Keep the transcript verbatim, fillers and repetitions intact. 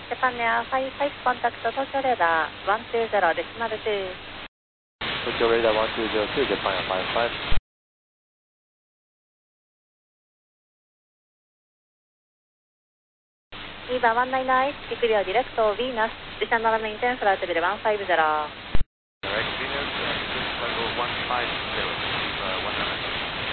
Japan Air five five contact Tokyo radar one two zero decimal two. Tokyo radar one two zero two, Japan Air five five. Viva one nine nine, Eclio direct to Venus, descend on maintain flight level one five zero. Direct Venus, uh, level one five zero.